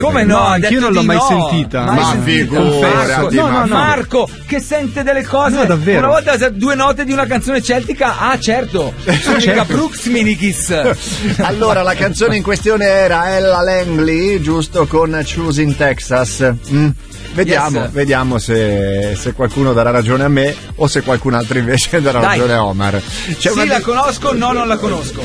Come no? Ha Anch'io detto non l'ho di mai no. sentita. Ma figurati, no. Marco, che sente delle cose. No, davvero. Una volta 2 note di una canzone celtica. Ah, certo. Sono Brooks Minikis. Allora, la canzone in questione era Ella Langley, giusto, con Choosing Texas. Vediamo se qualcuno darà ragione a me o se qualcun altro invece darà ragione a Omar. Sì, la conosco, no, non la conosco.